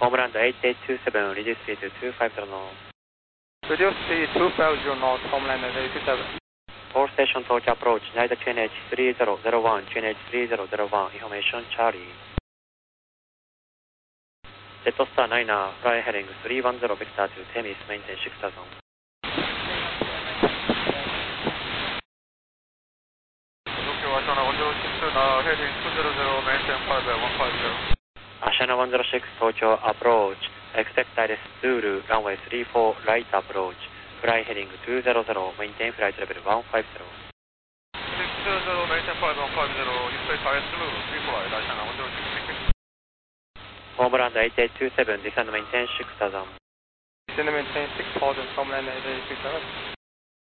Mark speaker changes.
Speaker 1: Homeland 8827, reduce speed to 250 knots.
Speaker 2: Reduce speed 250 knots, Homeland 8827.
Speaker 1: All station Tokyo approach, United QNH 3001, QNH 3001, information Charlie. Jetstar 9er, fly heading 310 vector to Temis, maintain 6000.
Speaker 2: Tokyo Ashana 106, now heading 200, maintain 150.
Speaker 1: Ashana 106, Tokyo approach, expect direct Zulu, runway 34, right approach, fly heading 200, maintain flight level 150.
Speaker 2: 200, maintain 150, expect direct Zulu, 34, right, Ashana 106, thank you.
Speaker 1: Homeland 8827, descend maintain 6000.
Speaker 2: Descend maintain 6000, Homeland 8827.